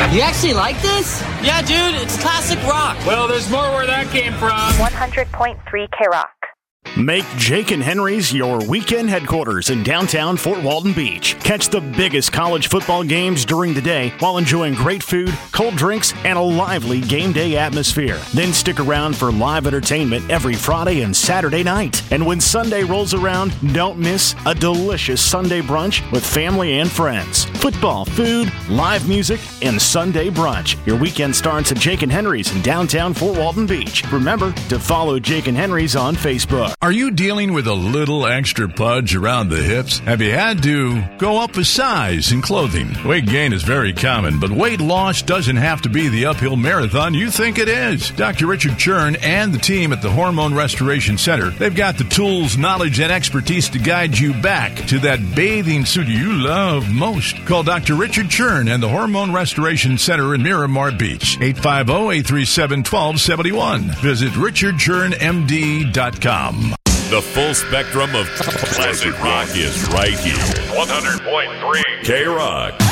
You actually like this? Yeah, dude, it's classic rock. Well, there's more where that came from. 100.3 K-Rock. Make Jake and Henry's your weekend headquarters in downtown Fort Walton Beach. Catch the biggest college football games during the day while enjoying great food, cold drinks, and a lively game day atmosphere. Then stick around for live entertainment every Friday and Saturday night. And when Sunday rolls around, don't miss a delicious Sunday brunch with family and friends. Football, food, live music, and Sunday brunch. Your weekend starts at Jake and Henry's in downtown Fort Walton Beach. Remember to follow Jake and Henry's on Facebook. Are you dealing with a little extra pudge around the hips? Have you had to go up a size in clothing? Weight gain is very common, but weight loss doesn't have to be the uphill marathon you think it is. Dr. Richard Chern and the team at the Hormone Restoration Center, they've got the tools, knowledge, and expertise to guide you back to that bathing suit you love most. Call Dr. Richard Chern and the Hormone Restoration Center in Miramar Beach, 850-837-1271. Visit richardchernmd.com. The full spectrum of classic rock is right here. 100.3 K-Rock.